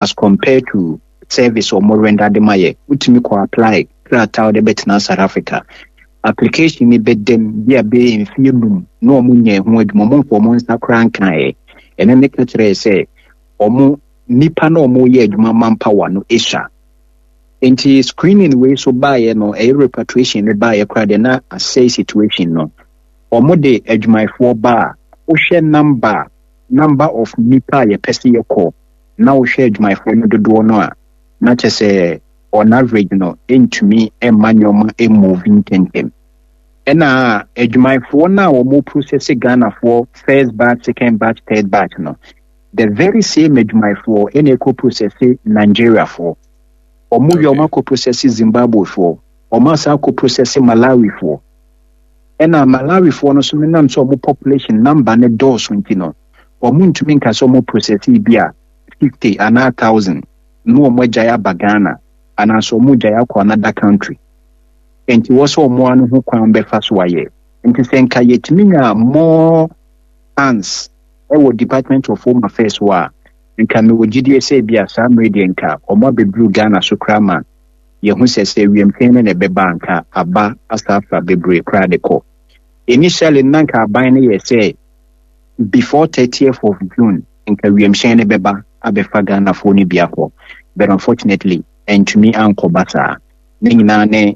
as compared to service or more render the maye utimi ko apply krata de betina South Africa application ni bedem bia be in fielum no omunye ho adwuma monfo mo nsa kran kan e ene ne kire say omo nipa na omo ye adwuma manpower no esha enti screening we so buy no a repatriation ne buy krade na assay situation no omo de adwumaifo ba o hwe number of nipa ye pese ye call na o hwe adwumaifo no dodo no a na chese on average no into me e manyoma e moving tentem ena adwumaifo na o mo process Ghana for first batch second batch third batch no the very same adwumaifo ene ko process Nigeria for omo yoma ko process Zimbabwe for omo sa ko process Malawi for ena Malawi for no so menam so omo population number ne doors ntino omo ntumi nka so omo process bia 50 and 1000 no omo jaya bagana and so omo jaya ko another country enti wo so omo anu ho kwan be fa so waye enti senka yetimi nya more hands ewo Department of Home Affairs wa nka me wogidie say bia sa media nka omo bebru Ghana so krama ye hu sese wiemfen ne be banka aba asafa bebre krade ko initially nanka aban ne ye say before 30th of June nka wiemfen ne beba abefa Ghana fo ni biako but unfortunately and to me anko basa nina ne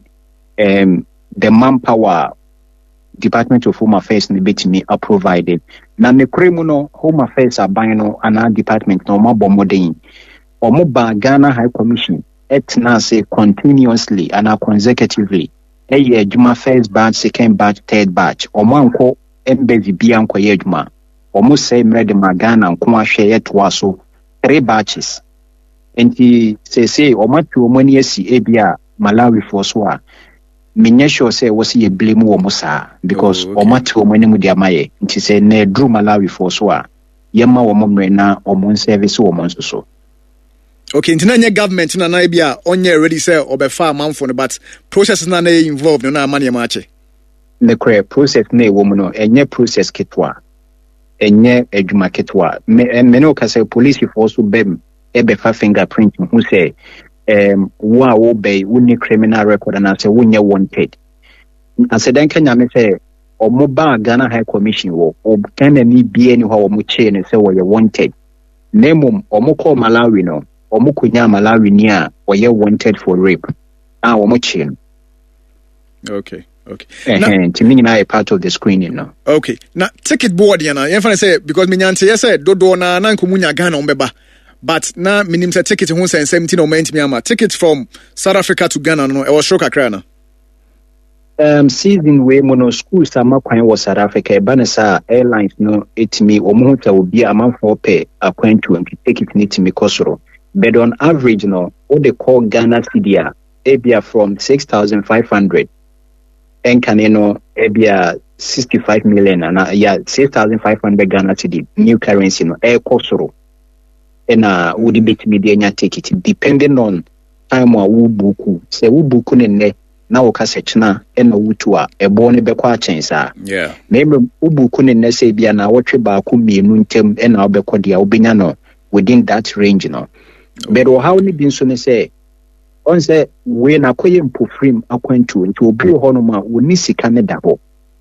the manpower Department of Home Affairs ni betimi are provided na me krimuno Home Affairs aban no ana department no mabomodin omo ba Ghana High Commission etna say continuously and consecutively eye adwuma first batch second batch third batch omo anko embevi bia anko ye adwuma omo say mrede ma Ghana nko ahwe yetoa so 3 batches enti say omo tu omo ni asi ebia Malawi for so a menye sure say was ye blame wo musa because omo tu omo ni mu dia maye nti say na dru Malawi for so a yema omo mre na omo service omo so. Okay, international government na na bia onye ready say obefa amanfo no but process na involved no na amane mache. The correct process na ewo no enye process kitwa. Enye adwuma kitwa. Me no ka say police force bem ebefa fingerprint who say wa wo be woni criminal record na say wonye wanted. Ase dan Kenya me say omo ba Ghana High Commission wo obkana ni bia ni ho omo che ne say wo ye wanted. Nemum omo call Malawi no omukunya Malawi ni a oye wanted for rape omuchi. Okay timing na a part of the screening no. Okay na ticket board yana you say because me nyante yes say dodo na nkomunya Ghana ombeba but na minim say ticket hu say 17 o ment me ama ticket from South Africa to Ghana no e was shock akra na season we mono school sama kwan was South Africa banasa airlines no etimi omo ta obi amanfo pe akwantu and ticket ni timi kosoro. But on average, no, what they call Ghana CDA, ebia from 6,500, and Caneno, ebia 65 million, and 6,500 Ghana CD, new currency, no, kosoro, and would be media ticket, depending on time or wubuku, say wubuku ne na okasechna, and wutua, a bone bequa chensa. Yeah. Maybe ubuku ne say bia na watch baku me nuntem, and our bequadia obiano within that range, no. But how ni bin so ne say on say we na koye mpofrim akwantu nti obi ho no ma woni sika ne dabo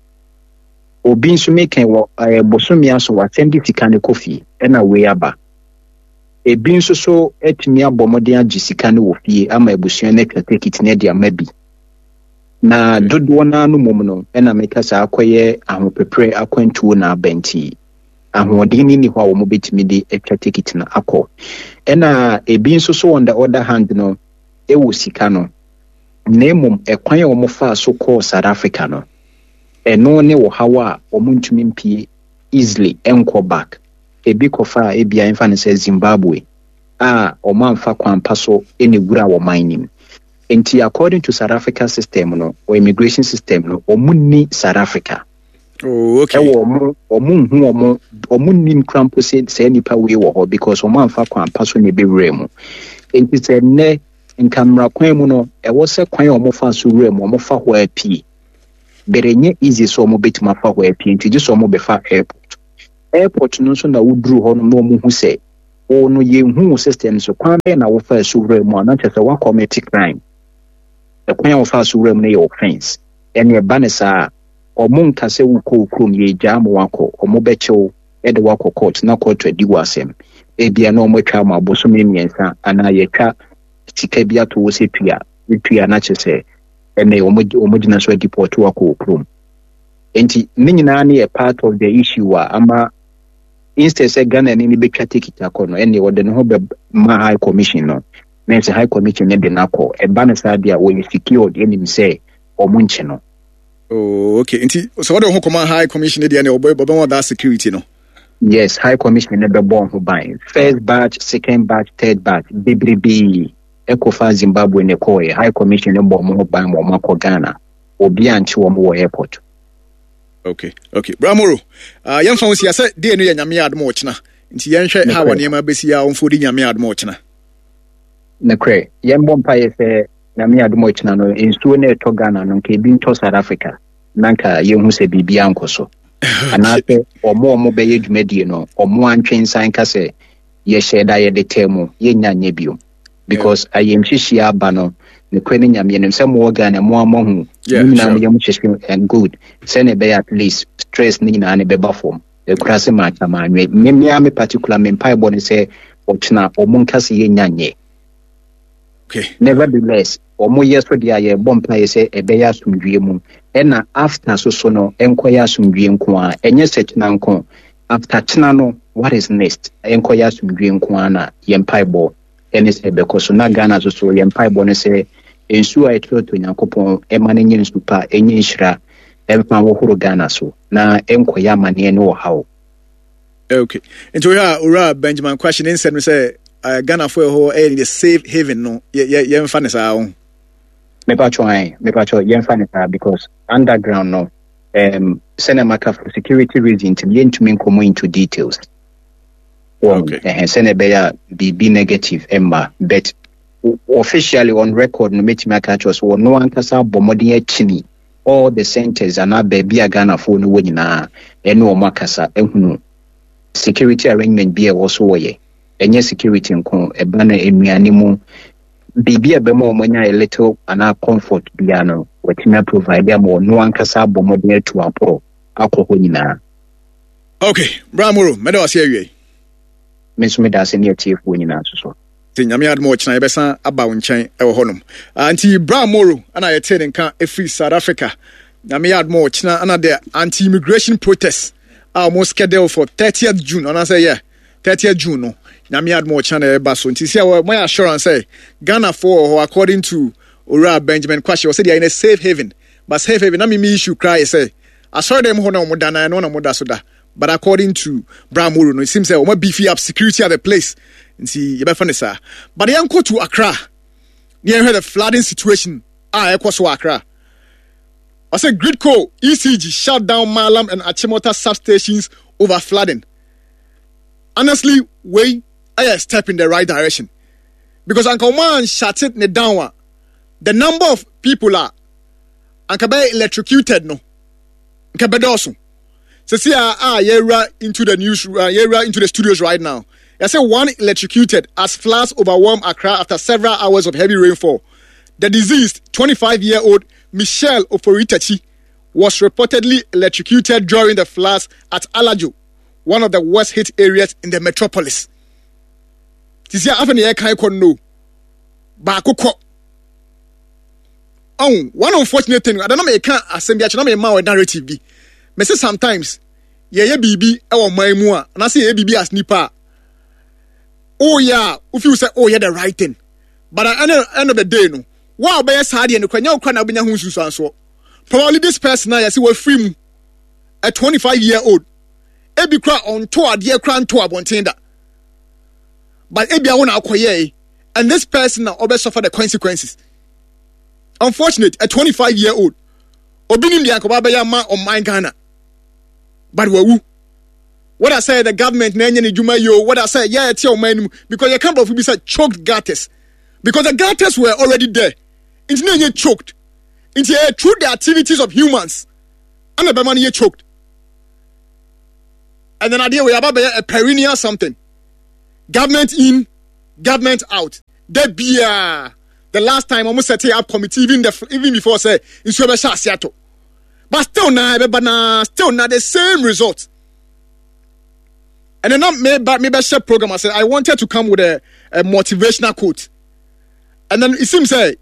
obi nso meken wo bosomi aso wa sendi sika ne kofi na we aba ebi nso so etimi abomoden agi sika ne wo fie ama ebusua ne krakit ne dia mabi na dodo na anu mom no na meka sa akoye ahopepre akwantu na abenti ahoɔden ni hɔ a wɔn betumi de atwa ticket na akɔ ɛna ebi nso so on the other hand no ɛwɔ sika no na emom ɛkwan a wɔn fa so kɔ South Africa no ɛno ne wɔ hawa a wɔn ntumi mpie easily ɛnkɔ back ebi kɔfa ebi a ɛmfa ne sɛ Zimbabwe a wɔn amfa kwan pa so ɛna wura wɔn man nim nti according to South Africa system no or immigration system no wɔn ni South Africa. Oh, okay. Omu nim crampo say nipa we wo because omu amfa kwan paso ne bewure mu. Enti se ne nkamra kwan mu no e wo se kwan omu fa so wure mu omu fa ho api. Berenye easy so omu betima fa ho api enti je so omu be fa airport. Airport no so na wudru ho no omu hu se o no yehu system so kwan be na wo fa sure mu na chese wa commit crime e kwan wo fa sure mu na your offense ene ba ne sa omun ka se wo ko krom ye jam wako omo be chew e de wako court na court edi wasem e bia na omo twa ma boso me miensa ana ye twa sika bia to wo se tua na chese ene omo gina so deport wako krom enti ninyina na part of the issue ama instead say Ghana ni betwa ticket akono ene wode no be ma high commission no na say high commission ne de nako e ba na sa dia wo secured enim say omunche no. Oh, okay. Inti so what the Hokoma High Commission there no boy but that security no. Yes, High Commission never born who buy. First batch, second batch, third batch. BBB Ecofa Zimbabwe ne koe High Commission ne born who buy mo mako Ghana. Obi anchi wo mo airport. Okay. Bramoro. Yan fa won say dey no nyame admo ochna. Nti yan hwe ha woni ma besi ya on fodi nyame admo ochna. Na kre. Yan bom pa ye say nyame admo ochna no insuo na eto Ghana no nke bi nto South Africa. Nanka ye hu se bibia nkoso. Anate omo be ye dwumadi no omo antwen san ka se ye sheda ye de temu ye nyanye bio because ayem hihia aba no ne kwani nyame ne se mo Ghana mo amohu ni na mo yem hihia and good say ne be at least stress ni na ne be ba form e krase ma chama anwe me am particular me pai bo ne se ochna omo nkase ye nyanye. Okay. Nevertheless omo yeso dia ye bompa ye se ebe ya sumdwie mu ena after so no enkoya sumdwie nko a enye sekina nko after china no what is next enkoya sumdwie nko a na ye mpaibo ene se be koso na Ghana so ye mpaibo ne se ensu a eto Nyankopon emane nyin super enye nhira empa wo horo Ghana so na enkoya mane ne wo hawo. Okay. Into ura Benjamin question instead me say Ghana for ho in the safe haven no ye mfa ne sa ho. Me pa cho ye mfa ne sa because underground no Senemaka for security reasons ntumi nkomo into details. Okay. Senebeya be negative emma but officially on record no metimi aka cho so no ankasa bomodin achini all the centers and baby Ghana for no nyina ene o makasa ehunu security arrangement be also woye enye security nko ebana enuane mu bibia be mo monya a little ana comfort bia no wetina provide am no ankasa bomodin atu aporo akoko nyina. Okay, Bramoro me do ase awie me da ase ne chief wo nyina so tin nyame admo china yebesa aba wo nchen e wo honom anti Bramoro ana ye tene nka free South Africa nyame admo china ana the anti immigration protests are almost scheduled for 30th June and I say 30th June no nyame admo china e ba so nti sia my assurance say Ghana for according to Ura Benjamin Kwashi was say they are in a safe haven but safe haven na me issue cry say I saw them ho na mo da na no na mo da so da but according to Bramoro no it seems say we beefy up security at the place nti ye be fa ne sa but they go to Accra near heard the flooding situation so Accra. I said Gridco ECG shut down Malam and Achimota substations over flooding. Honestly, I step in the right direction. Because Uncle Man shut it down. The number of people are electrocuted no. Nkabedoso. So see yera into the news yera into the studios right now. I said one electrocuted as floods overwhelmed Accra after several hours of heavy rainfall. The deceased 25-year-old Michelle Oforitachi was reportedly electrocuted during the floods at Alajo, one of the worst hit areas in the metropolis. This year, after the can't know. One unfortunate thing, I don't know, I can't assembly, I don't know, narrative be. Me say sometimes, yeah, BB, or my mua, and I say, BB as nipa. Oh, yeah, if you say, oh, yeah, the right thing. But at the end of the day, no. Wow, be sad and kwanya ukwana benya hu susu anso. Probably this person na yesi we free mu. A 25-year-old. Ebi kra on to ade kra nto abonten da. But ebi a wona akoye and this person na obe suffer the consequences. Unfortunate, a 25-year-old. Obi nim dia ko ba ya ma on my Ghana. But we what I say the government na enye ni juma yo, what I say yeah tie o man because you can't be say choked gutters. Because the gutters were already there. It's not yet choked. It's through the activities of humans. And the money choked. And then idea we have a perennial something. government in, government out. There be the last time almost set up committee even before say in Seattle. But still now the same result. And then maybe share program. I said I wanted to come with a motivational quote. And then it seems say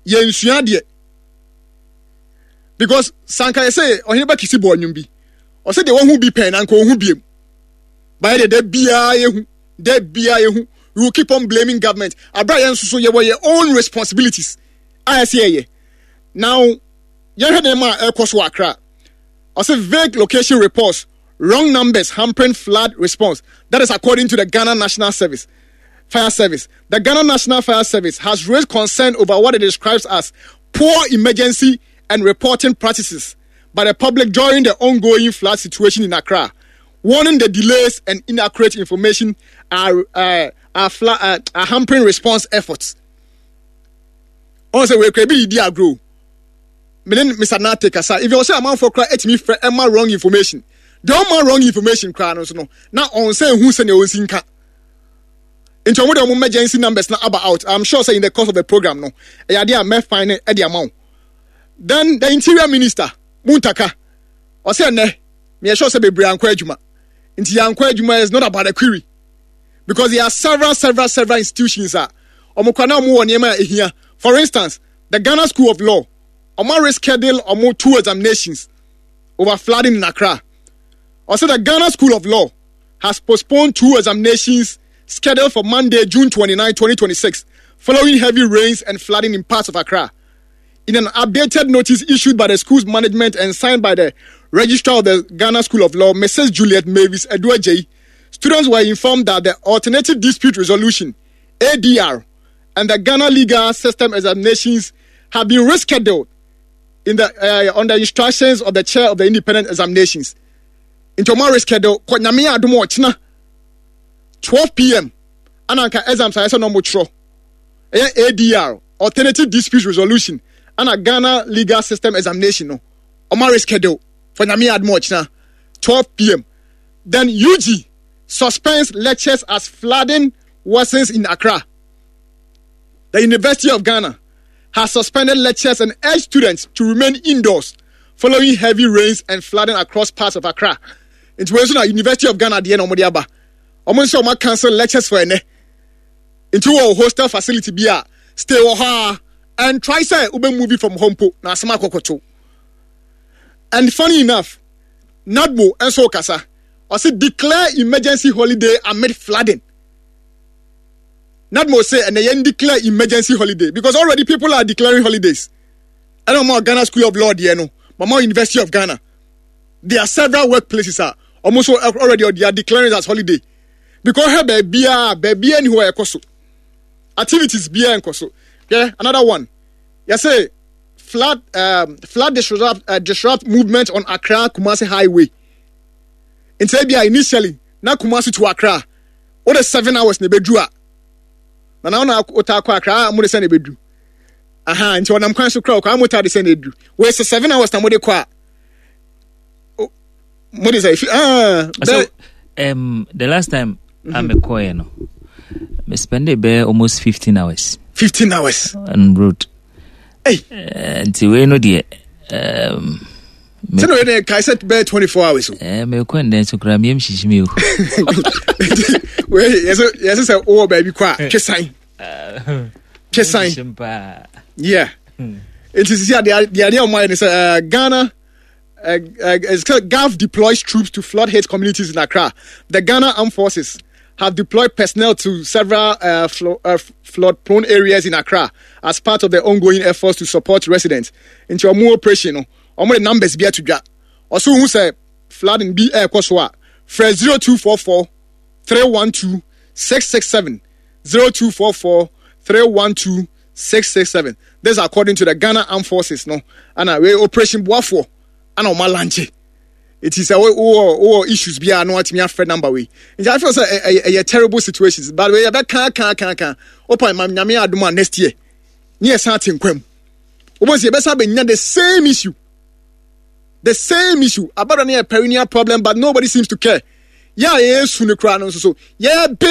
because Sanka say or he kisi bo nyumbi. Or say the one who be pen and who be. By the BIA we will keep on blaming government. Abraham so your own responsibilities. I say now you heard them Koso Accra. I say vague location reports, wrong numbers hampering flood response. That is according to the Ghana National Fire Service. The Ghana National Fire Service has raised concern over what it describes as poor emergency and reporting practices by the public during the ongoing flood situation in Accra, warning the delays and inaccurate information are hampering response efforts. Also, we could be the grow. Mr. Nate Kasa, if you say a man for cry, it's me for wrong information. Don't wrong information, cry no. Now on say who send your sinka. Into what the emergency numbers now about. I'm sure say in the course of the program, no. A idea may find at the amount. Then the Interior Minister, Muntaka, or say ne, me sure say be Brian Kwejuma. Into Yan Kwejuma is not about a query. Because there are several institutions are. For instance, the Ghana School of Law, reschedule 2 examinations over flooding in Accra. Also, the Ghana School of Law has postponed 2 examinations scheduled for Monday, June 29, 2026, following heavy rains and flooding in parts of Accra. In an updated notice issued by the school's management and signed by the Registrar of the Ghana School of Law, Mrs. Juliet Mavis Edwaje, students were informed that the Alternative Dispute Resolution, ADR, and the Ghana Legal System examinations have been rescheduled on the instructions of the Chair of the Independent Examinations. Into more reschedule, 12 p.m. Ananka exams are no more ADR, Alternative Dispute Resolution, and a Ghana Legal System examination. No, Omar reschedule for Namia Admochna, 12 p.m. Then UG suspends lectures as flooding worsens in Accra. The University of Ghana has suspended lectures and urged students to remain indoors following heavy rains and flooding across parts of Accra. Into the University of Ghana, the end of Modiaba. Almost so much cancel lectures for into a hostel facility bia stay and try say ube movie from Hompo na sama kokoto. And funny enough, Nadmo and so kasa also declare emergency holiday amid flooding. Nadmo say and they declare emergency holiday because already people are declaring holidays. I don't know Ghana School of Law, but more University of Ghana. There are several workplaces are almost already they are declaring as holiday because baby anywhere koso activities be and koso. Yeah, another one. You say flood disrupt movement on Accra Kumasi Highway. In Sabia initially, na Kumasi to Accra. What is 7 hours ne bedrua? Na na otakwa Accra mo de se ne bedru. Aha, nti wonam kwan so kra kwa mo ta de se ne bedru. We say 7 hours na mo de kwa. Mo de say so the last time I'm a coin no. Me spend there almost 15 hours. 15 hours on road. Hey, until we know the so no I said be 24 hours. Me ko nden so kra me shishimi o. We yes say oh baby kwa chesan. Yeah. It is here the idea of mine is Ghana GAF deploys troops to flood hit communities in Accra. The Ghana Armed Forces have deployed personnel to several flood-prone areas in Accra as part of the ongoing efforts to support residents into a more operation. The numbers be to get. Also, who say flooding be air Koswa? Fresh 0244 312 667 0244 312 667. This is according to the Ghana Armed Forces. No, and we operation Boafo and on Malanche. It is our issues be no at me afraid number way. And I feel a terrible situations. But we about can open my nyame aduma next year. Near certain kwem. Almost the best have been the same issue. The same issue about a perennial problem, but nobody seems to care. Yeah, yes, so yeah, bit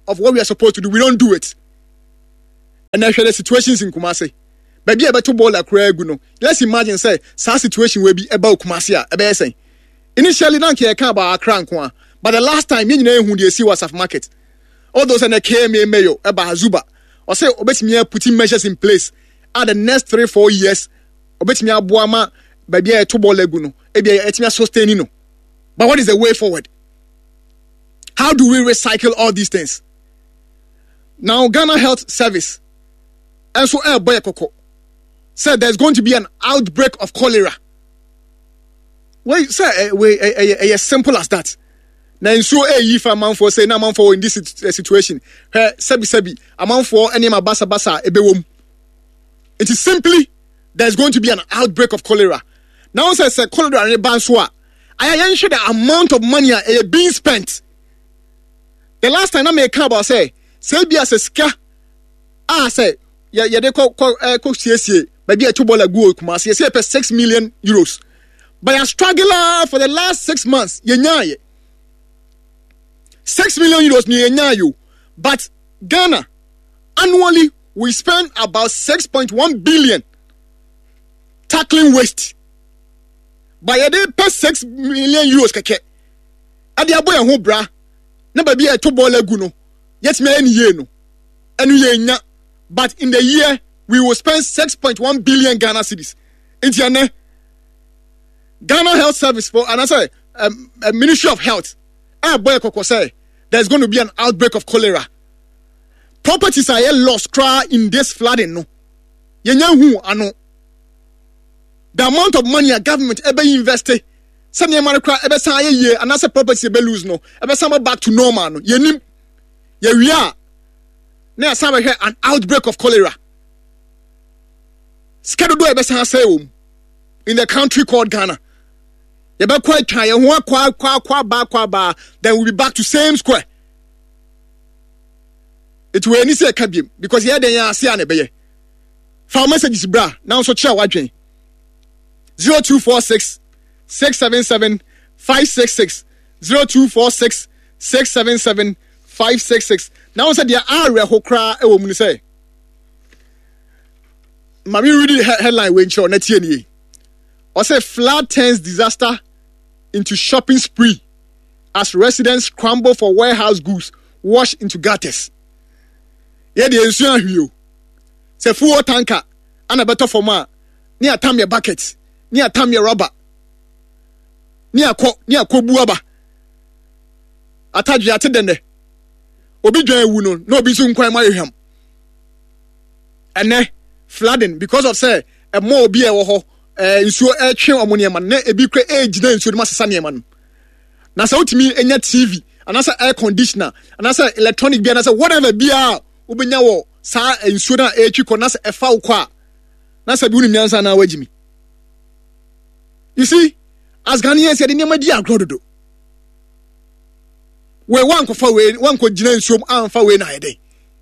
of what we are supposed to do, we don't do it. And I share the situations in Kumasi. Baby, I better ball like Kureguno. Let's imagine, say, some situation will be about Kumasi. Initially, don't care about Accra, but the last time, you know who they see was off market. All those and the KMA mayo about Zuba. Or say, obey me putting measures in place. At the next 3-4 years, obey me Buama, baby, a 2 ball leguno, etimia sustaining. But what is the way forward? How do we recycle all these things? Now, Ghana Health Service, and so Boy Koko, said there's going to be an outbreak of cholera. Well, sir, as simple as that. Now, so if a man for say, no man for in this situation, sebi, a man for any basa ebewom. It is simply there's going to be an outbreak of cholera. Now, says cholera and banswa. I am sure the amount of money being spent. The last time I make about say says ska. Say they call CSA maybe a 2 ball go Kumasi. Say per 6 million euros. But I struggle for the last 6 months. 6 million euros you. But Ghana annually we spend about 6.1 billion tackling waste. By a day per 6 million euros keke. Adi aboya ho bra. Na baby a 2 ball guno. Yet me any year no. Enu but in the year we will spend 6.1 billion Ghana cedis. Itiane Ghana Health Service for and I say Ministry of Health. Boy Koko say there's going to be an outbreak of cholera. Properties are lost cry in this flooding no. Yenya hu ano. The amount of money a government ever invested, some money cry ever say a year and as a property be lose no, ever some back to normal no. Yenim ye we are now some here an outbreak of cholera. Schedule do ever say in the country called Ghana. You better quite try and kwa then we'll be back to same square. It will any say kabim because here they are see an ebeye. For messages bra now so chair wadwen 0246 677 566 0246 677 566. Now said there are hokra e wo mu say. Mami read the headline when show net ye. Or say flood turns disaster into shopping spree as residents scramble for warehouse goods wash into gutters. Yeah, the ensuing you say full tanker and a better for ma near tam your buckets, near tam your rubber, near kobuaba. Attach your attendant. Obi wuno no be soon quite marry him. And flooding because of say a more be a woho. Nsuo etwe omonia man na ebi kra age na nsuo masesa ne man na sa utimi enya TV anasa air conditioner anasa electronic bi anasa whatever bia obenya wo sa nsuo na etwi ko na sa efa wo kwa na sa bi unu miansa na wagimi. You see, as Ghanaians yede nema di agrododo we wan ko fa we wan ko gina nsuo amfa we na yede.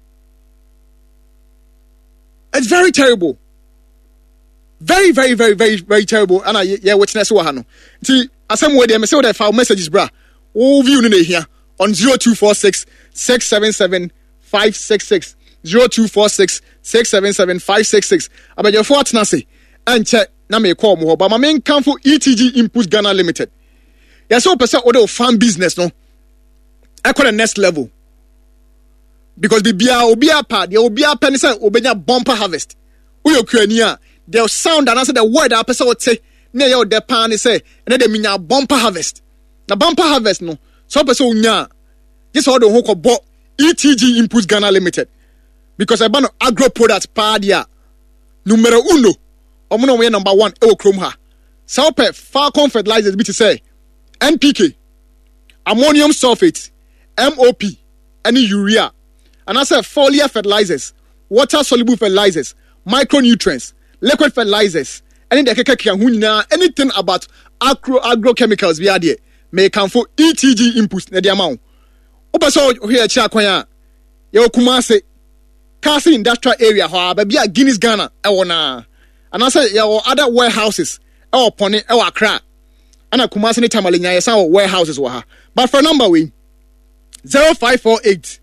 It's very terrible. Very, very, very, very, very terrible. And I witness what hano. See, as some way they say what file messages, bra. All view in here on 0246 677 566 0246 677 566. About your fortnasty and check na me call more. But my main come for ETG Inputs Ghana Limited. Yeah, so percent order farm business no. I call the next level because the obia part the obia penny say obenya bumper harvest. Uyo Ukrainian. The sound and answer the word that person would say, near your depan is say, and then they mean a bumper harvest. The bumper harvest, no. So, person, nya. This all the hook of bought ETG Inputs Ghana Limited. Because I ban agro products padia. Numero uno. Omono way number 1, Ewo Kromha. So, Falcon fertilizers, be to say, NPK, ammonium sulfate, MOP, any urea. And I say foliar fertilizers, water soluble fertilizers, micronutrients, liquid fertilizers, anything about agrochemicals we are there may come for ETG Inputs na the amount. Opa so here Chakwanya, yo Kumase, Kasi industrial area, be a Guinness Ghana, na. And I say your other warehouses, Pony, Accra, and a Kumasi Tamalinya, some warehouses were. But for number we 0548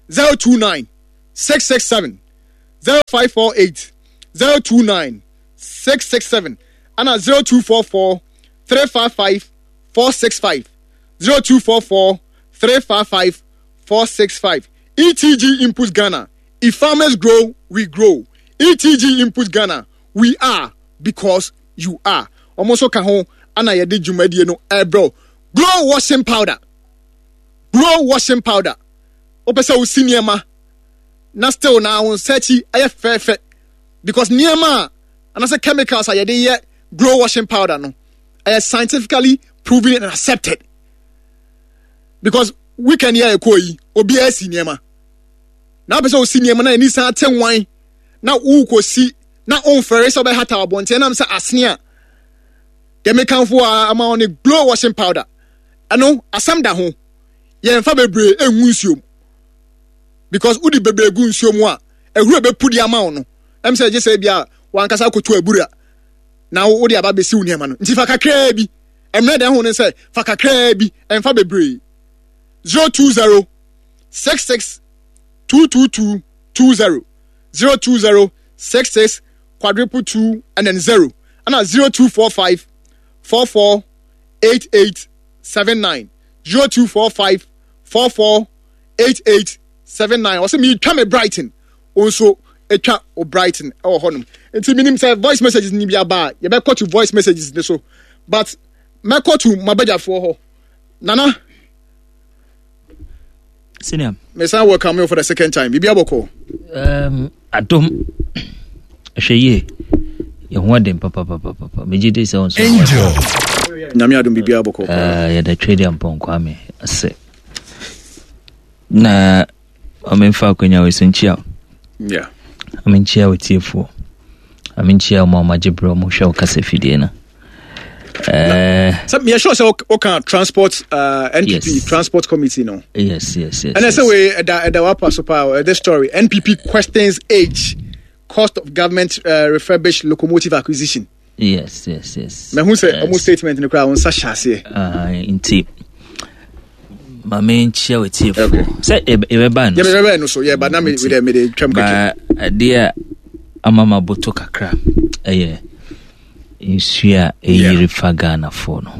029 667 0548 029 667 and 0244 355 465 0244 355 465. ETG Input Ghana. If farmers grow, we grow. ETG Input Ghana. We are because you are. Almost kaho ana yedi jumedi no bro. Glow washing powder. Glow washing powder. Opesa usi niema. Na still na on searchi aye fe because niema and as chemicals are yedi ye glow washing powder no. Aye scientifically proven and accepted. Because we can hear koi obi esi niema. Na opesa usi niema na ni sa ten wine. Na u ko si na on fere so be hata abonte na msa asnia. They make come for amount of glow washing powder. I know asam da ho. Ye mfa bebre enwu nsuom. Because udi bebre gu nsuom a ehuru be pudi amount no. Em say je say bia wan kasa kotu abura. Na udi aba be si uniema no. Nti fa kakra bi. Emre da ho ne say fa kakra bi emfa bebre. 020 66 222 20 020 66 222 and then 0 and 0245 448879 0245 448879. Also me twa me Brighton also etwa o Brighton e wo honum enti minim say voice messages ni bia ba ye be call to voice messages de so but me call to mabaja for ho nana senior me say welcome you for the second time bibia boko adom hweye ye ho adem papa mejide se on so nyame adom bibia boko ya da trade ampon kwame ase na amenfa kwenya wesenchia yeah amenchia wetiefo amenchia mo magibro mo hwe kasafidie na so me sure say okay transport NPP yes. Transport committee no yes and I say we the wapa super this story NPP questions age cost of government refurbished locomotive acquisition. Yes. Me who say almost statement in the crowd on sashase. In tip. My main chair with you. Say ban. Yeah, no so yeah, but now me with the tram dear amama boto kakra. Insua Ghana for no.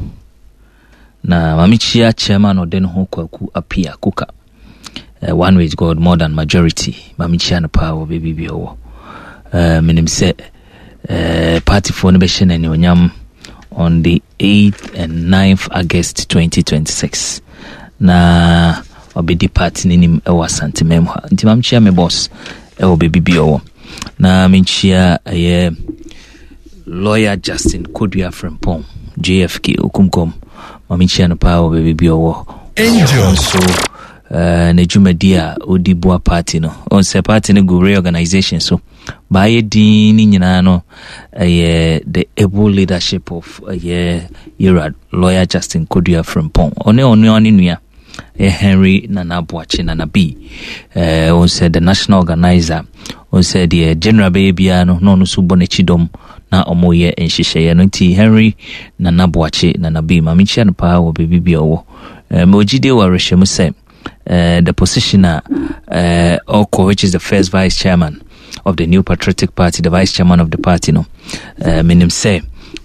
Na mami chia chairman or den ho kwaku apia kuka. One with God more than majority. Mami chia no power baby bi owo. Minim say party for innovation and onyam on the 8th and 9th August 2026 na obedi party nim e wa santimem ha nti mam chia me boss e obebi bi owo na menchia lawyer Justin Kodua Frempong JFK okumkom mam chia no pa obebi bi owo angel so na jumadia odibua party no on se party no go reorganization so by din nyina no the able leadership of Yera lawyer Justin Kodua Frempong one nua Henry Nana Boache Nana B on said the national organizer on said the general baby no so bonechidom na omoye enhihye no nti Henry Nana Boache Nana B mamichia no pa wo baby bi owo mojide wa rehwem say the positioner Oko, which is the first vice chairman of the New Patriotic Party, the vice chairman of the party, no, minim say,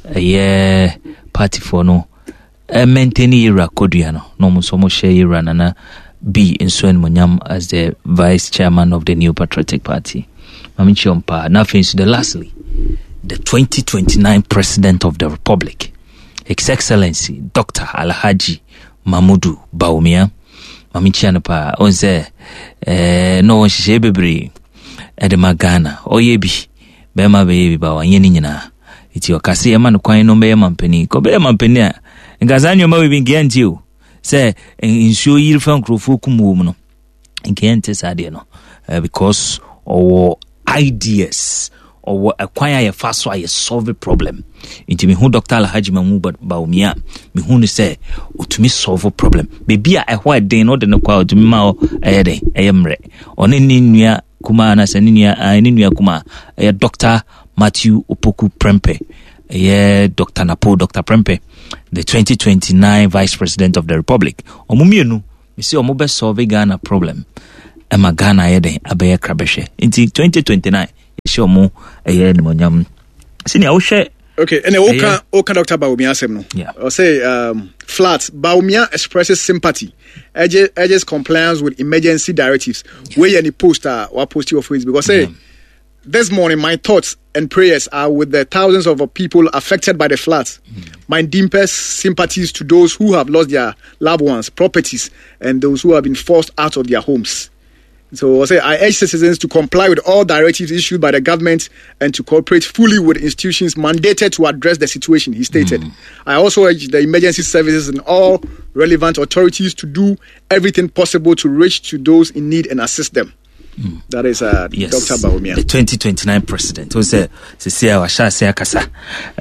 party for no, maintain Ira Kodiano, no musomo share Ira Nana B in Swen Munyam as the vice chairman of the New Patriotic Party. Mamichompa, nothing to the lastly, the 2029 president of the Republic, His Excellency Dr. Alhaji Mamudu Bawumia. Mamichia pa onse no hye bebre edema Ghana oyebi be ma be ba wanye ni nyina iti okase ema no kwan no be mampani ko be mampani a ngazanyo ma we bingia ntiu se insuo yirfa nkrofo kumwom no nkente sade no because our ideas or acquire a fast so I solve a problem. Inti me hu Dr. Alhaji Mamudu Bawumia me hu no say utumi solve a problem. Baby a hwa den no de no kwa utumi ma o eyede eyemre. One ni nua kuma na se ni nua kuma Dr. Matthew Opoku Prempeh. Dr. Napo Dr. Prempeh, the 2029 Vice President of the Republic. Omumienu me say omo be solve Ghana problem. Emma Ghana yeden abeye krabehwe. Inti 2029 show mo eye nimonyam. Senior wo hwe. Okay, and Oka Dr. Bawumia asem no. Yeah. Or say flat Bawumia expresses sympathy, urges compliance with emergency directives. Where any poster or post your face because say this morning my thoughts and prayers are with the thousands of people affected by the floods. My deepest sympathies to those who have lost their loved ones, properties, and those who have been forced out of their homes. So I urge citizens to comply with all directives issued by the government and to cooperate fully with institutions mandated to address the situation, he stated. I also urge the emergency services and all relevant authorities to do everything possible to reach to those in need and assist them. That is yes. Dr. Bawumia. The 2029 president who said, Cecilia Washasi Akasa,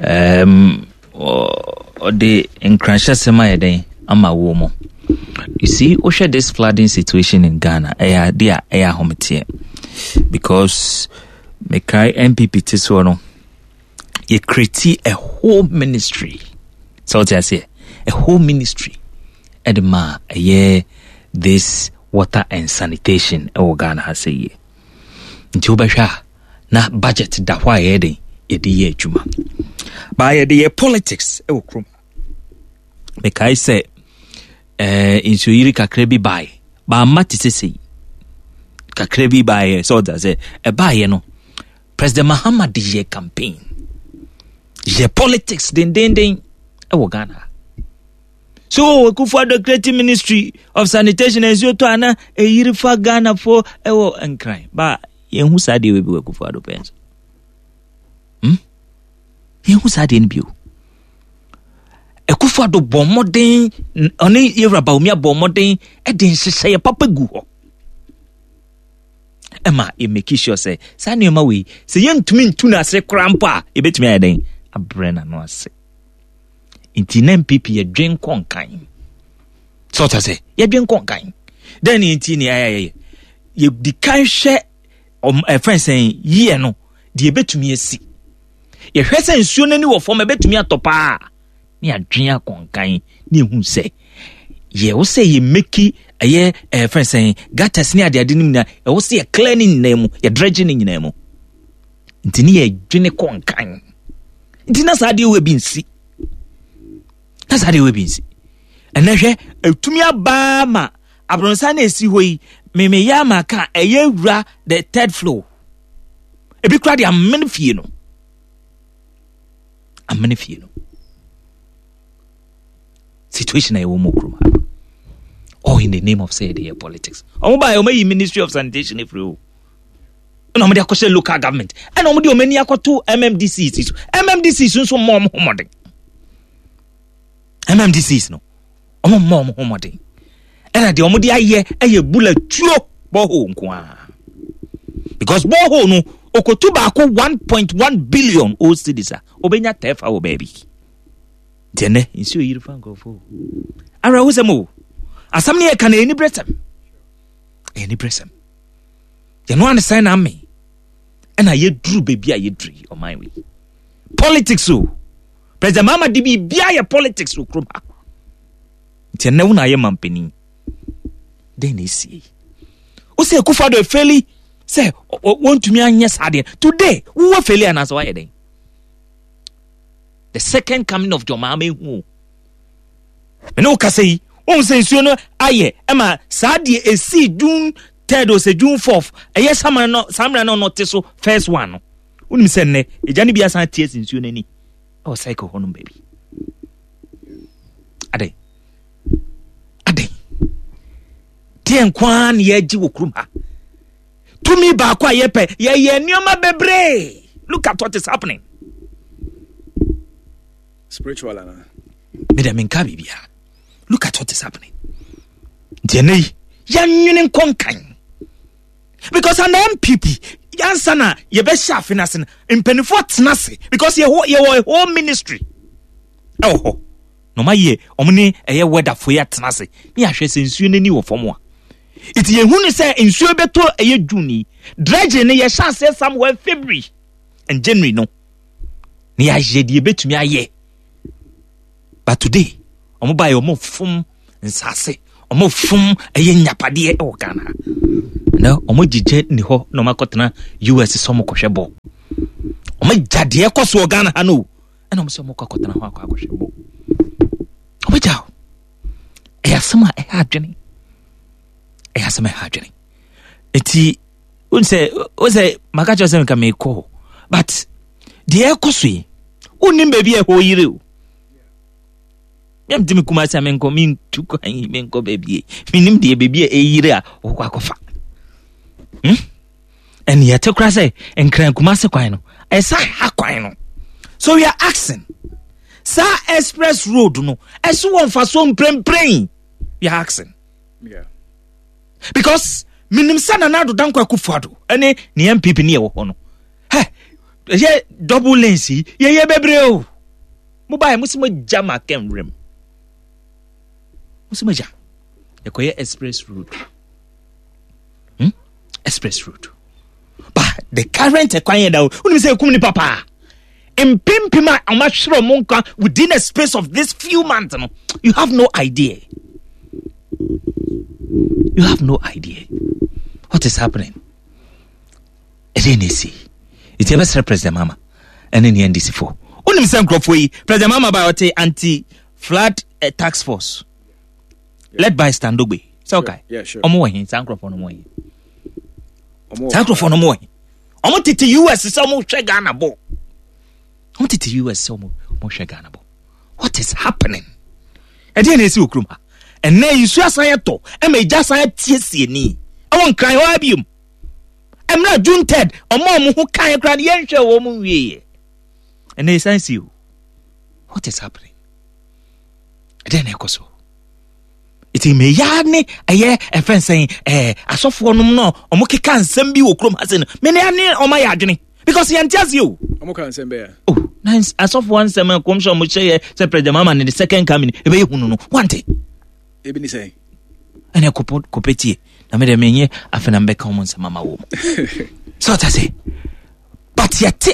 or the encransha Sema Ama Womo. You see, we share this flooding situation in Ghana. Because Mekai MPP Tiswano, you create a whole ministry. So what I say, a whole ministry. Edma, this water and sanitation. Ghana has a year. Ntubasha na budget da why yedi juma. By the politics. Mekai say. Into yiri kakrebi buy ba mati sisi kakrebi buy so that say e buy no President Muhammad ye campaign ye politics den e wo Ghana so Akufo-Addo creative ministry of sanitation and so to ana e yiri fa Ghana for e wo enkran ba ye hu sade we bi Akufo-Addo pens ye hu sade en bio Akufo-Addo bomoden oni Yera Bawumia bomoden e den hyehyɛ papa gu ho ema e make sure say sa nneoma we se yentumi ntu na ase krampo a e betumi ayeden abre na no ase inti na MPP ye dwen konkan so ta say ye dwen konkan then inti ni ayaye ye di kan hwe friend say ye no de e betumi asi ye hwe say nsuo nani wo fo ma betumi atopa ni adwea konkan ni hu se ye wo se ye meki aye friend saying gatas ni ade nim na e wo se ye cleaning na mu ye dredging nyina mu ntini ye dwene konkan ntina sa ade we bi nsi na sa ade we bi nsi ena hwe etumi aba ma abronsa na esi hoyi meme ya maka eye wura the third floor ebi kra de amene fie no situation I will move or in the name of say the politics. Omo Ministry of Sanitation if you no me dey local government and omo dey omani akoto MMDCs. MMDCs so more homoding. MMDCs no. Omo more homoding. And the omo dey aye bula tuo boho nko because boho no okotu ba ko 1.1 billion o cedis a obenya tefa o baby. Dene insu yiri fan go fo ara wo semo asam ne ka na eni bresem ye no understand am me na ye duru baby a ye dri o my way politics o President Muhammad di bia ye politics o kroma dene wo na ye mampani den esi o se Akufo-Addo feli say want to me anya sade today wo feli anaso wa ye den the second coming of Jomame who no kasei on say nsuo no aye ema sade esi June 3rd or say June 4th eye samra no not so first one no unim se ne ejane bia san tie nsuo nani o cycle honum baby ade tien kwan ye ji wokrum ha tumi ba kwa ye pe ye nneoma bebre look at what is happening spiritual ana look at what is happening denei yanwene konkan because an MPP yansana ye be sha finance impenifo tenase because ye whole ministry no ma ye omni eye weather for ya tenase ni ahwe sensuo nani wo fomo a iti ye hunu se nsuo beto eye June dredge ne ye sha say somewhere February and January no ni aje de betumi aye. But today, omo buy omo fum nsase, omo fum eye nyapade e wo Ghana na omo gije ni ho no makotena US so mo kohwebo omo jade e koso Ghana ha no na omo so mo kokotena ho akohwebo omo jao e asema e adwene eti unse makacho se nka me ko but the ekoso yi unim baby e ho yire o yam timi kuma sa men ko min tu ko yi men ko baby minim de baby e yire a wo kwa kofa and yet to cross enkran kuma se kwan no esa ha kwan no so we are asking sa express road no eso won fa so mprempren we are asking because minim sana na do dan kwa kufuado ene ni MPP ni e wo ho no ye double lanes ye bebre o mobile musimo jama kemrem musimo ja ekoye express route express route but the current ekwanye da uni say kum ni papa impimpima amashro monka within a space of this few months no you have no idea what is happening. It's ever President Mama and then the NDC4. Unim Sankrofui, President Mama by anti-flood task force led by Standobe. It's okay. Yeah, sure. Omoy, Sankrofon Omoy. Sankrofon Omoy. Omo to US is almost Ghana bo. Omo to US is almost Ghana bo. What is happening? And then is Ukruma. And then you swear Sayato, and may just say TSC. I won't cry wabium. I'm not June Ted or mom who can't cry the answer woman we. And they sense you. What is happening? Then I so. It may yarn a year a friend saying, a soft one no, or Moki can't send you crum as in many on my agony because he tells you. Oh, nice. A soft one summer comes on which say separate the mama and the second coming. If you know, one day. Even say, and I could na me de menye afena mbeka omo nsema ma wo so ta say but yet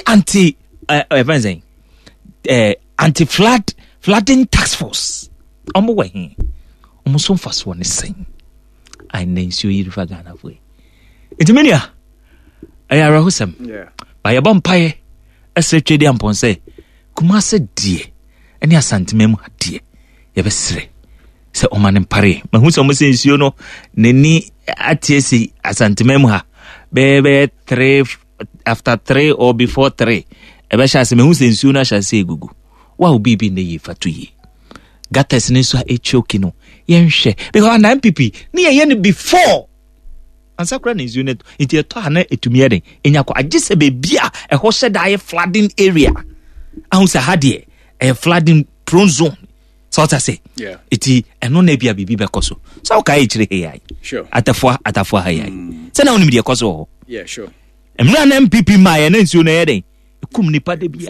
anti flooding task force omo we omo so faso ne sen ai nensio yiri fa Ghana fo etimenia ayara husam ba ye bompaye ese twede ampon say kuma se die ene asantemam adie ye besre se omane pare mahu so mo se nsuo no neni atiesi asantemam ha bebe 3 after 3 or before 3 ebe sha se mehu se nsuo na sha se egugu wa obi bi ne yi fatu yi gatas ne so echoki no yenhwe because na MPP ne ye ne before ansakra ne nsuo ne enti eto ha na etumi eden enya kwa agise be bia eho hye da flooding area ahun sa hade flooding prone zone. So what I say? Yeah. Iti eno na bia bibi be koso. So ka e chire he yai. Sure. Atafua ha yai. Se na onimi de koso. Yeah, sure. Emra na MPP ma ye na nsuo na ye den. Ekum nipa de bia.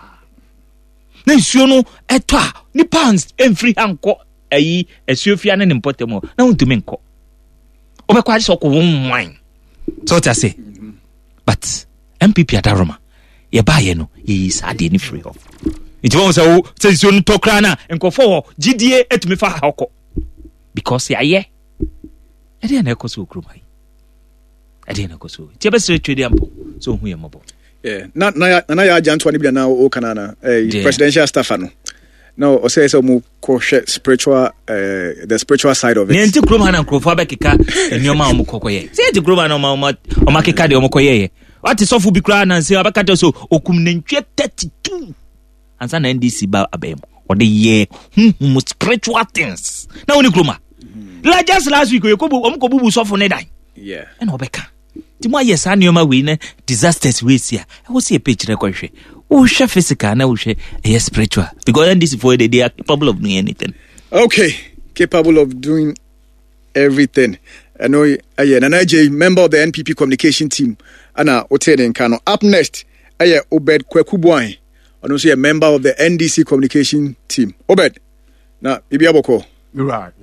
Na nsuo no eto a nipa emfiri hanko ayi esuofia ne mpotemo. Na untumi nko. Obekwa ji so ko won. So what I say? But MPP adaroma. Ye ba ye no ye is ade ni free off. It won't say, since you talk rana and go for GDA at me for hako. Because I didn't echo so crumai. I didn't echo so. Tibes ample. So we are mobile. Yeah, not Naya Jantuani now, O Canana, presidential staff. No, or say so more spiritual, the spiritual side of it. Niente Kruman and Krofabeka and your mom Kokoye. Say the Kruman or Makikadi or Mokoye. What is awful be crying and say Abakato so Okum 32. And some NDC ba abem or the year spiritual things. Now only Kruma. Like just last week, you go bubu so for nedai. Yeah. And Obeka. Timo yes, I knew my winner disasters with here. I will see a picture record. Oh, chef physical now, yes, spiritual. Because NDC for they are capable of doing anything. Okay, capable of doing everything. I know. Nanaje, member of the NPP communication team. Anna Oteden Kano. Up next, Obed Kwekubwai. I don't see a member of the NDC communication team. Obed, na bibi aboko. Right,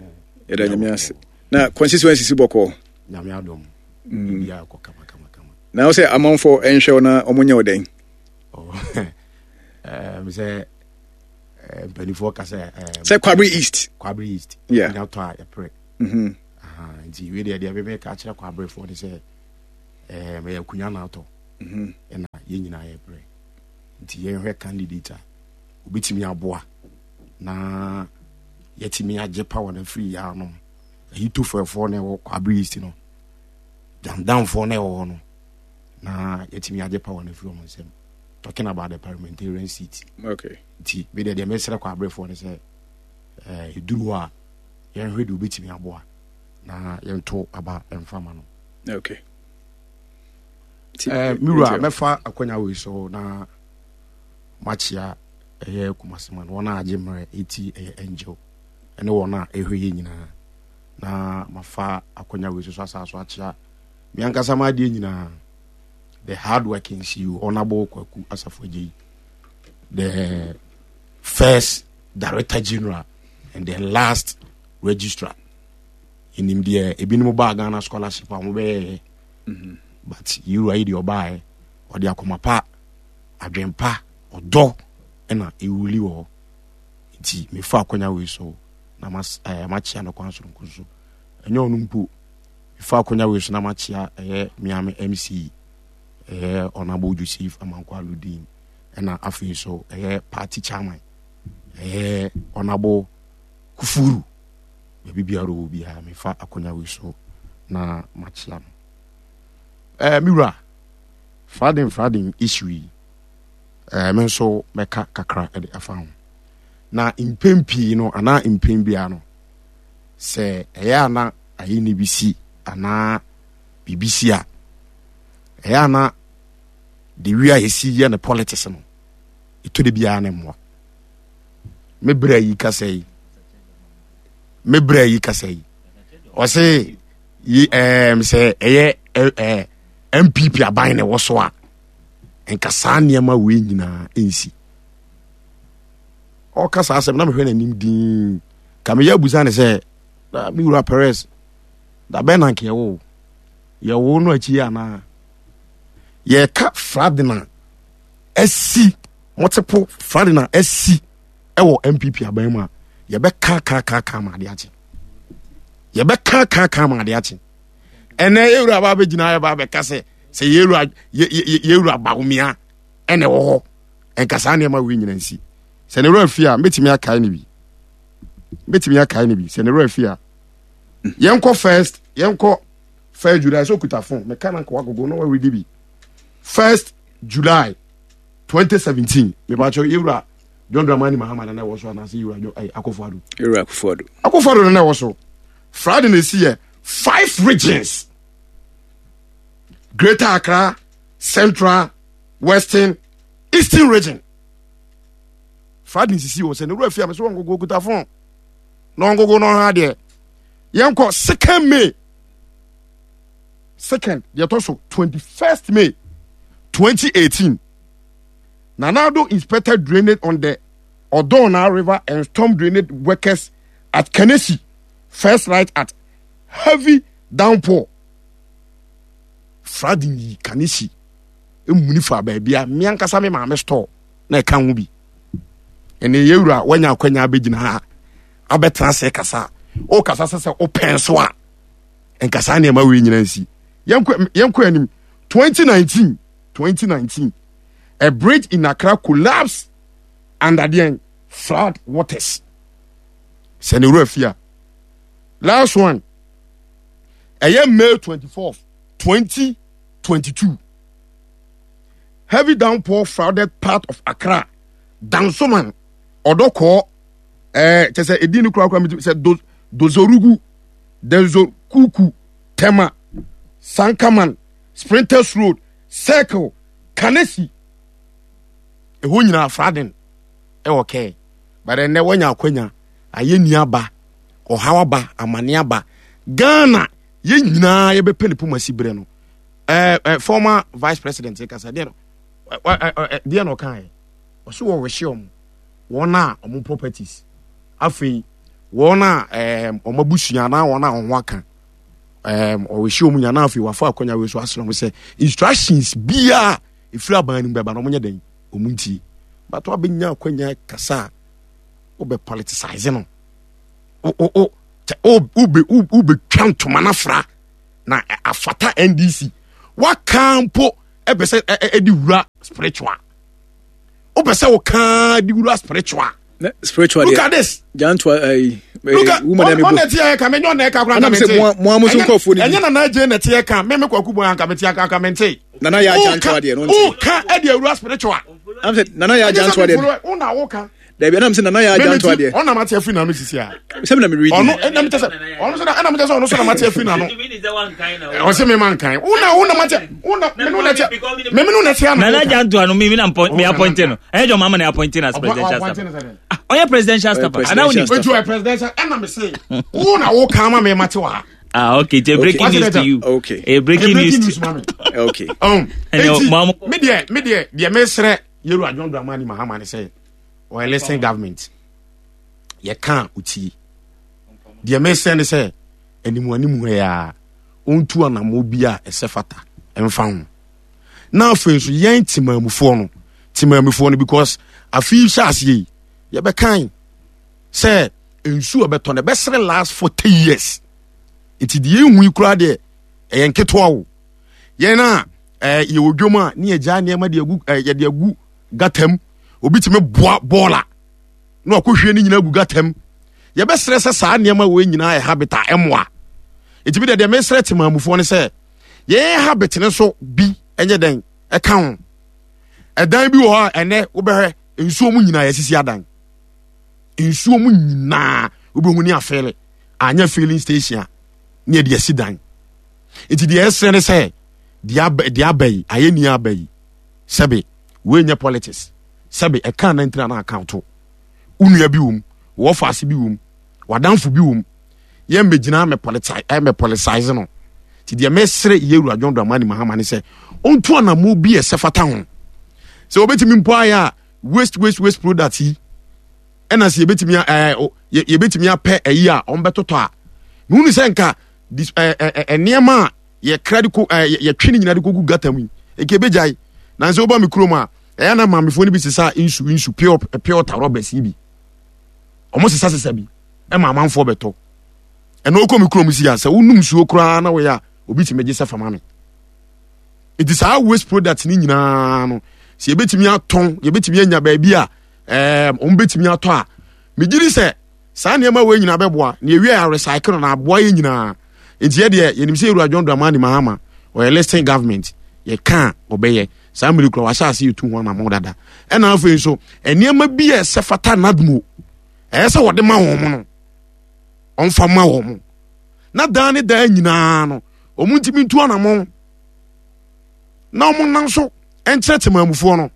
na constituency boko. Now say amount for ensure na omunya oden. Oh. Me say Benifo kasa say Kwabri East. Yeah. Now to a pre. Nti we dey be make catch Kwabri for say me akunya na to. Na ye nyina ye pre. Nti ye hwe candidate obetimi aboa na yetimi agye power na free ya no. He too for na Kwabri East no. Down for na wo no. Na yetimi agye power na free o monsem. Talking about the parliamentarian seat. Okay. Ti be there mesra Kwabri for say eduru a yen hwe do betimi aboa na yen to aba emfama no. Okay. Mira mefa akonya we so na machia kumasema no na agye mre eti angel ene wona ehwe ye nyina na mafa akonya we so asaso achia miankasa ma de nyina the hard working CEO Honorable Kwaku Asafoji, the first Director General and the last Registrar in India, Ebinimo Ghana scholarship, but you are your buy or the Akomapa, Adrempa, or Do, and a Iwuli iti me fa konya we so na machia no kwanso nkuso enyo numpu me fa konya we so na machia miame MC Honorable Joseph Amankwaludin and afi so party chairman Honorable Kufuru maybe biaro bi ha me fa akonya we so na machia no Mira Friday issue men so meka kakra e de afa na impempi no ana impembia no se ana ayi ni bisi ana BBC a ana the we are see and the politics no ito de bia na mo me bra yi kasai o say say MPP aban ne wo so a enkasa niam we nyina ensi o kasa asem na me hwe nanim din ka me ya buza ne se da Mira Perez da benanke ye wo no achi ana ye ka Ferdinand SC multiple Ferdinand SC ewo MPP aban mu a ye be ka ma de achi ye be ka ma de achi ene Ewura ba be gina ye ba be ka se Ewura ba umia ene wo ho enkasa ne ma we nyina nsi se ne rafia metimi akai ne bi se ne rafia yenko first July so kuta phone me kana ko wagogo no we di bi 1st July 2017 me ba cho Ewura John Dramani Mahama na wo so na se Ewura Akufo-Addo na wo so Friday na see 5 regions: Greater Accra, Central, Western, Eastern region. Friday see was in the roof. I'm so go to phone. No go no ha there. Yanko 2nd May. 2nd, they also 21st May 2018. Nanado inspected drainage on the Odona River and storm drainage workers at Kenesi. First right at heavy downpour. Friday Kenesi. Munifa baby a miankasa me ma store na kan wo bi. Ene Ewura wanya kwanya begina ha. Abetra se kasa. O kasa se o penso a. Enkasa ne ma we nyina nsi. Yenko anim 2019 a bridge in Accra collapsed under the flood waters. Senurafia. Last one. May 24th, 2022. Heavy downpour flooded part of Accra. Dansoman, Odoko, just a dinu kwa said Dozorugu, Kuku, Tema, Sankaman, Sprinters Road, Circle, Kanesi. A wunyina Fraden. Okay. But then when you kwenya, niaba, or hawaba, amaniaba, Ghana, yina yebe penny pumasi breno. Former Vice President, Casadeno. Diano Kai. So we show wana omu properties. Afi wana omabusuana wana onwaka. Or we show munyana afi wafa akonya we so asro say instructions bia ifra ban ni beba no munye den omunti. But wa benya akonya kasa obe politicize no ube twanto manafra na afata NDC wakampo ebese edi wura spiritual obese wo kan di wura spiritual spiritual. Look at this. Look at woman on the tia kamenyo na ka kura kamente. Mo amuso nkofo ni. Enya na je na tia ka me kwaku bo kamente aka kamente. Nana ya janto de no. O ka e de wura spiritual. Am say nana ya janto de. Una wo ka. There be am say nana ya janto de. Ona mate afi na no sisi a. Se me na me read. Ono na me tese. Ono so na me tese ono so na mate afi na no. O se me man kan. Una mate. Una me no na tia. Me no na tia no. Nana janto no me appoint no. Ejo mama na appointing as presidential staff. Oya presidential staff. Ana woni. Ojo presidential. Ana me say. Una wo ka ma me mate wa. Okay, it's a breaking news to you. Okay. A breaking news. Okay. Media, the mesre Yeru Adjon Dramani Mahama say, or listen government. Ye can't uti. The mesre say, anyone ya untu ana mobia a sefata and found. Now, friends, yen Timamufono because a few shas ye be kind. Say, ensure beton the best last 40 years. Iti die hu kura de enketo awo ye na ye wodwoma ne agya ne ma de agu ye de agu gatam obi time boa bola na akohwe ne nyina agu gatam ye be sere se saa ne ma we nyina e habita emwa iti bi de mesere temamufo ne se ye habit ne so bi enye den e kan edan bi wo ha ene wo behwe ensuo mu nyina ye sisi adan ensuo mu nyina obehu ni afele anya filling station near the Sidan. It is the essence say, Diabe, Ayeni Abbey, Sabe, when your politics, Sabe, a can enter an account. Unia bium, Wafasi bium, Wadanfu bium, Yembejina me politicize, I'm a politicizing. To the mestre Yeru Adjon Dramani Mahama say, on to an amu be a Sefatown. So bet him empire, waste product. And as you bet me, you bet me a pair a year on better talk. Nuni senka this niema ye credit ye training na de kogu gata mu ekebejai na nse oba mi kroma e na ma me fo ni bi sisa insu pure tarobes bi omo sisa bi e ma manfo beto e na okomi krom si ya se unum suo kra na we ya obi ti meje se fama me it is our waste product ni nyina no se yebetimi aton yebetimi anya ba bi a ombetimi ato a megiri se saa niema we nyina beboa na ewie a recycle na aboa ye nyina enti ye yenim se Yeru Adjon Dramani Mahama o listing government ye kan obeye saa mmiri kro wa sha se yetu ho na mo dada e na afei so eniema bi e se fata nadmo e se wode ma wo mo no onfa ma wo mo na dan ne da nyina no omuntimi ntu na mo na mo nan so enkyerete mamufo no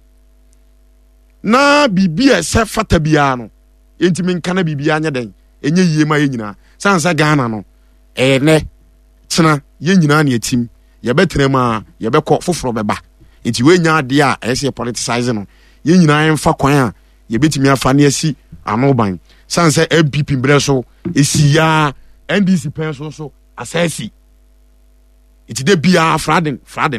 na bibia se fata bia no entimi nkana bibia anya den enye yie ma ye nyina sansa Ghana no ne tena ye nyina na etim ye betre ma ye bekọ foforo beba enti we nya ade a ese politicize no ye nyina enfa kwan a ye betimi afa na asi anoban sansa MPP mbre so esi ya NDC pen so asasi enti de bia fraden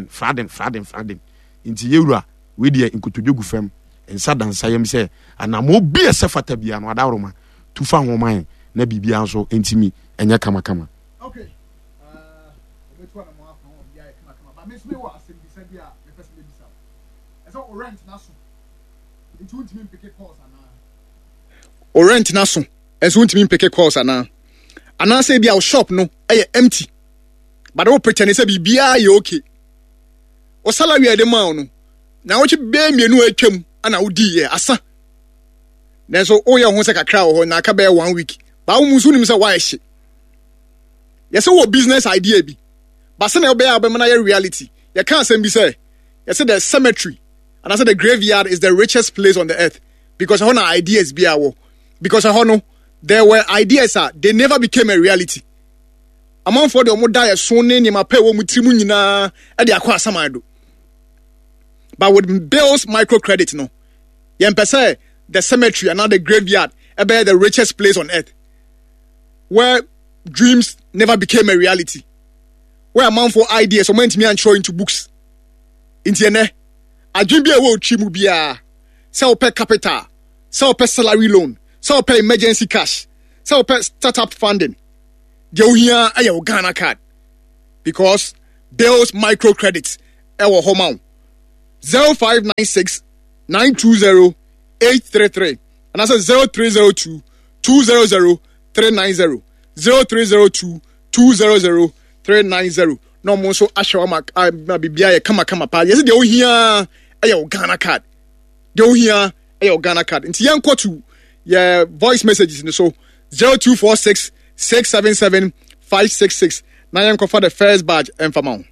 enti Yewura we de nkotodwogu fam ensa dansa yem se anamo bia se fata bia no adawroma tufa homan na bibia so entimi enya kama okay obetu na mo afọ bia kama ba me wa asem bi se bia me pese me bisa eso rent na so enti untimi mpeke course ana rent na so eso untimi mpeke course ana say bia shop no empty but we pretend say bibia ye okay o salary e de ma no na wo chi be mienu atwam ana wodi ye asa na so o ye ho se kakra ho na aka be 1 week ba wo musu nim se wa ehye ye se wo business idea bi ba se na wo be na ye reality ye can say bi say ye say the cemetery and I say the graveyard is the richest place on the earth because ho na ideas bi awo because ho no there were ideas they never became a reality among for the omo die so ne ni ma pa wo mutimu nyina e de akwa asamado. But with Bill's microcredit, no, you the cemetery and now the graveyard, about the richest place on earth, where dreams never became a reality, where a man for ideas or meant me and show into books. Into I dream be a world chimubia, sell per capital, sell per salary loan, So pay emergency cash. So pay startup funding. The here a Ghana card. Because bills microcredits our home 0596 920 833 and that's 0302 200 390 0302 200 390 no more so ashawama bibia kama pa yes the here a Ghana card the here a Ghana card nti yanko to your voice messages so 0246 677 566 na yanko for the first badge and famount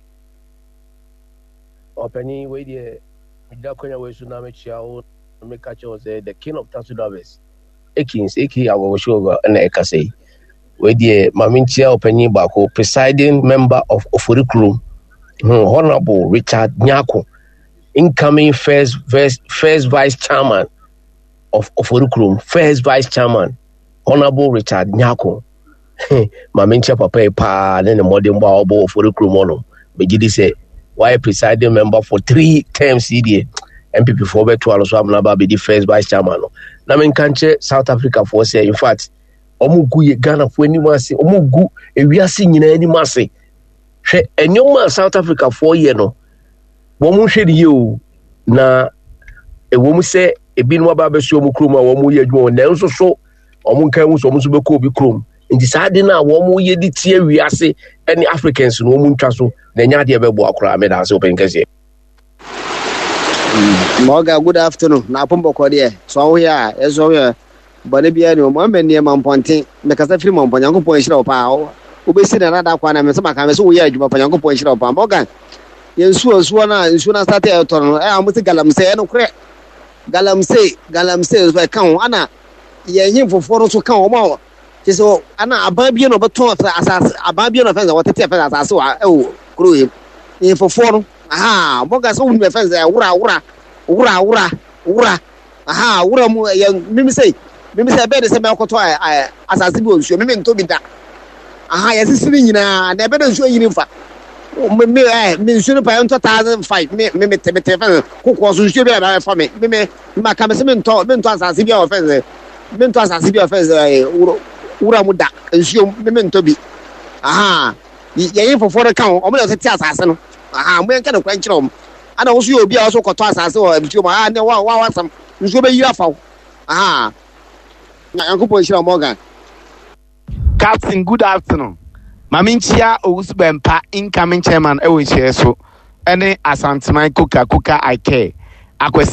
Openi we the Dakonya we tsunami chiao make catch was the king of Tansudabes Ekins Eki our show and Ekase we the Maminchia Openi Bako presiding member of Ofurikrum Honorable Richard Nyako incoming first vice chairman of Ofurikrum first vice chairman Honorable Richard Nyako Maminchia Papa pa then the modern Babo Ofurikrum ono Begidi say why presiding member for 3 terms CDA MPP for better also am na be the first vice chairman no na men kanche South Africa for say in fact omugu ye Ghana for any mase omugu ewiase nyina ani mase hwe enyoma South Africa for ye no wo mu hwe de o na wo mu se ebi no ba beso mu krom a wo mu ye adwo na nso so omu kan mu so omu so be ko bi krom nti saade na wo mu ye di tie wiase any Africans no mu ntwa so na nya de be bo akora me da so open kase Moga, good afternoon. Na pombo ko de so here ezo here bane bia ni o mo amene ma mponten me kasa firi mo mponyan ko pon hira opa o obesi na da kwa na me so maka me so wo ye adwuma mponyan ko pon hira opa Moga yensuo na start e to no amuti galamse no kre galamse so kan ana ye him fofo no so kan o ma so ana ababie no beton asase ababie no fenza wotete fenza asase wa o kro him fofo no aha Moga so we fenza wura aha wura mu mimi say be de se me akoto asase bi onsuo mimi nto bi da aha yesisiri nyina na be de nsuo yini mfa me nsuo no pa nto 1005 me te fenza kokko so nsuo bi ba fa me maka me se me nto asase bi ofenza me nto asase bi ofenza wura mu da nsuo mimi nto bi aha ye foforo kan o mo de te asase no aha mo enka de kwa nkyerɛ ana wo so obi a so kɔtɔ asase wɔ abitio ma ne wa wasam nso be yi afaw aha na yankopo hira Morgan Captain good afternoon Maminchia Owusubempa incoming chairman ewo hye so ene Asanteman Coca I care